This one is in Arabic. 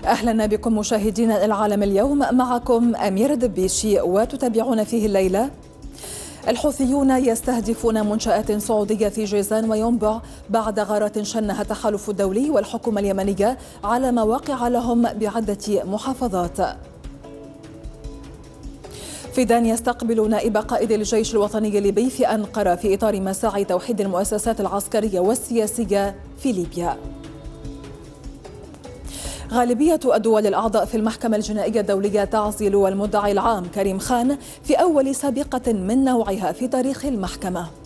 أهلا بكم مشاهدينا العالم اليوم، معكم أميرة دبيشي وتتابعون فيه الليلة. الحوثيون يستهدفون منشآت سعودية في جيزان وينبع بعد غارات شنها التحالف الدولي والحكومة اليمنية على مواقع لهم بعدة محافظات. فيدان يستقبل نائب قائد الجيش الوطني الليبي في أنقرة في إطار مساعي توحيد المؤسسات العسكرية والسياسية في ليبيا. غالبية الدول الأعضاء في المحكمة الجنائية الدولية تعزل المدعي العام كريم خان في أول سابقة من نوعها في تاريخ المحكمة.